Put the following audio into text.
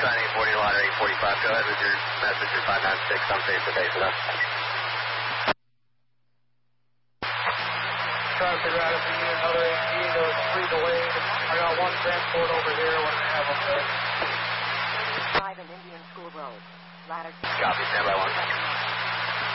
Decline 840 ladder 845. Go ahead with your message or 596 on face to face with us. Traffic Radisson, another AG, those 3 delayed. I got 1 transport over here, what do they have up there? 5 and Indian School Road. Ladder. Copy, stand by 1.